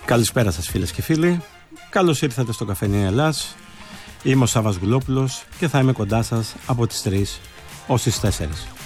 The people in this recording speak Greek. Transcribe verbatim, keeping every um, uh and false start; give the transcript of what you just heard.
Καλησπέρα σας φίλες και φίλοι. Καλώς ήρθατε στο Καφενείο Ελλάς. Είμαι ο Σάββας Γουλόπουλος και θα είμαι κοντά σας από τις τρεις ως τις τέσσερις.